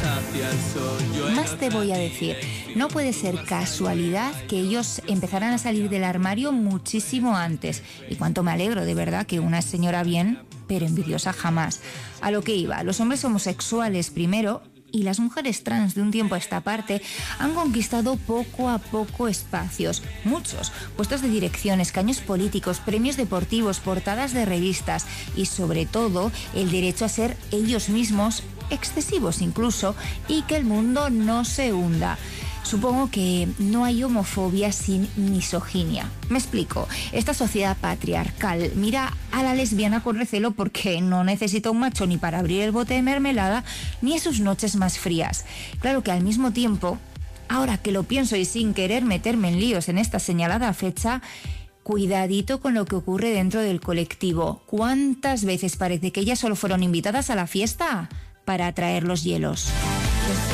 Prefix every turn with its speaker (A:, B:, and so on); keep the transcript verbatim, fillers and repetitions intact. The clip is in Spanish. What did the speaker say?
A: Más te voy a decir, no puede ser casualidad que ellos empezaran a salir del armario muchísimo antes. Y cuánto me alegro, de verdad, que una señora bien, pero envidiosa jamás. A lo que iba, los hombres homosexuales primero y las mujeres trans de un tiempo a esta parte han conquistado poco a poco espacios, muchos, puestos de dirección, escaños políticos, premios deportivos, portadas de revistas y sobre todo el derecho a ser ellos mismos, excesivos incluso, y que el mundo no se hunda. Supongo que no hay homofobia sin misoginia. Me explico. Esta sociedad patriarcal mira a la lesbiana con recelo porque no necesita un macho ni para abrir el bote de mermelada ni en sus noches más frías. Claro que al mismo tiempo, ahora que lo pienso y sin querer meterme en líos en esta señalada fecha, cuidadito con lo que ocurre dentro del colectivo. ¿Cuántas veces parece que ellas solo fueron invitadas a la fiesta para traer los hielos?